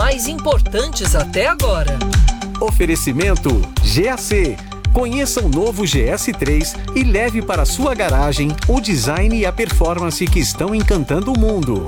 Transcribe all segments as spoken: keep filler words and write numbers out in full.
mais importantes até agora. Oferecimento G A C. Conheça o novo G S três e leve para sua garagem o design e a performance que estão encantando o mundo.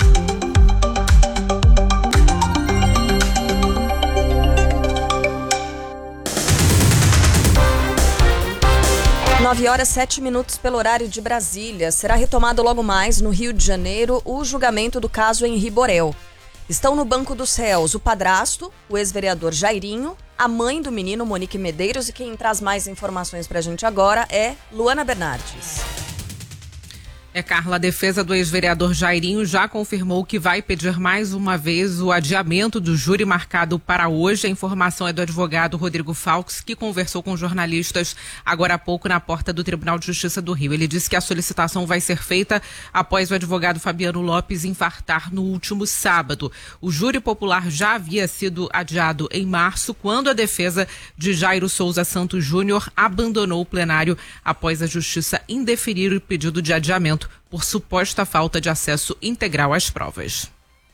nove horas, sete minutos pelo horário de Brasília. Será retomado logo mais no Rio de Janeiro o julgamento do caso Henri Borel. Estão no banco dos réus o padrasto, o ex-vereador Jairinho, a mãe do menino Monique Medeiros, e quem traz mais informações pra gente agora é Luana Bernardes. É, Carla, a defesa do ex-vereador Jairinho já confirmou que vai pedir mais uma vez o adiamento do júri marcado para hoje. A informação é do advogado Rodrigo Faux, que conversou com jornalistas agora há pouco na porta do Tribunal de Justiça do Rio. Ele disse que a solicitação vai ser feita após o advogado Fabiano Lopes infartar no último sábado. O júri popular já havia sido adiado em março, quando a defesa de Jairo Souza Santos Júnior abandonou o plenário após a Justiça indeferir o pedido de adiamento por suposta falta de acesso integral às provas.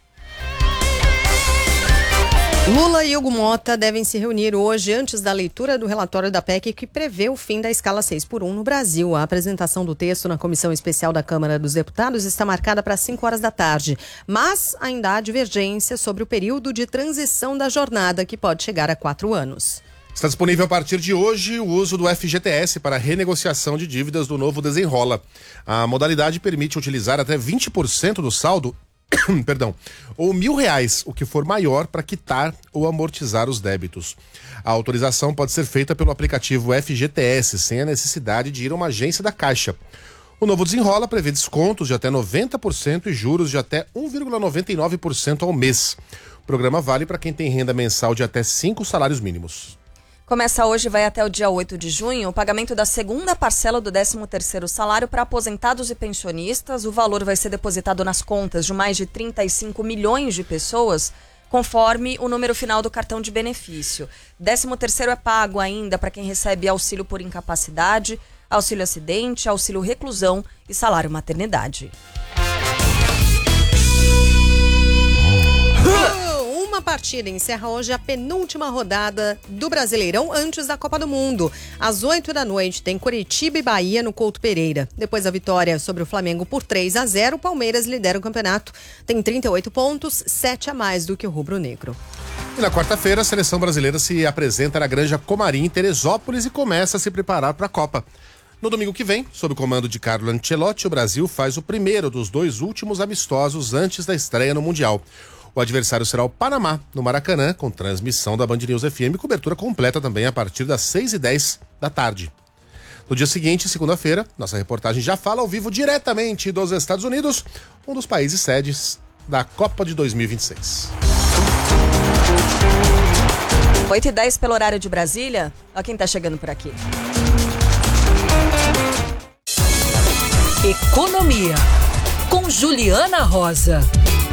Lula e Hugo Mota devem se reunir hoje antes da leitura do relatório da P E C que prevê o fim da escala seis por um no Brasil. A apresentação do texto na Comissão Especial da Câmara dos Deputados está marcada para cinco horas da tarde, mas ainda há divergência sobre o período de transição da jornada, que pode chegar a quatro anos. Está disponível a partir de hoje o uso do F G T S para renegociação de dívidas do novo Desenrola. A modalidade permite utilizar até vinte por cento do saldo, perdão, ou mil reais, o que for maior, para quitar ou amortizar os débitos. A autorização pode ser feita pelo aplicativo F G T S, sem a necessidade de ir a uma agência da Caixa. O novo Desenrola prevê descontos de até noventa por cento e juros de até um vírgula noventa e nove por cento ao mês. O programa vale para quem tem renda mensal de até cinco salários mínimos. Começa hoje e vai até o dia oito de junho o pagamento da segunda parcela do décimo terceiro salário para aposentados e pensionistas. O valor vai ser depositado nas contas de mais de trinta e cinco milhões de pessoas, conforme o número final do cartão de benefício. décimo terceiro é pago ainda para quem recebe auxílio por incapacidade, auxílio acidente, auxílio reclusão e salário maternidade. Uma partida encerra hoje a penúltima rodada do Brasileirão antes da Copa do Mundo. Às oito da noite tem Coritiba e Bahia no Couto Pereira. Depois da vitória sobre o Flamengo por três a zero, o Palmeiras lidera o campeonato. Tem trinta e oito pontos, sete a mais do que o rubro-negro. E na quarta-feira, a seleção brasileira se apresenta na Granja Comarim, em Teresópolis, e começa a se preparar para a Copa. No domingo que vem, sob o comando de Carlo Ancelotti, o Brasil faz o primeiro dos dois últimos amistosos antes da estreia no Mundial. O adversário será o Panamá, no Maracanã, com transmissão da Band News F M e cobertura completa também a partir das seis e dez da tarde. No dia seguinte, segunda-feira, nossa reportagem já fala ao vivo diretamente dos Estados Unidos, um dos países sedes da Copa de dois mil e vinte e seis. oito e dez pelo horário de Brasília. Olha quem tá chegando por aqui. Economia, com Juliana Rosa.